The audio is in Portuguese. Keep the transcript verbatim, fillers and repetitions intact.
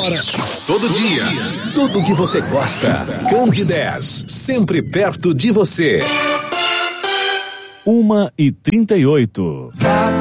hora, todo dia. Tudo que você gosta. Candidez, sempre perto de você. Uma e trinta e oito.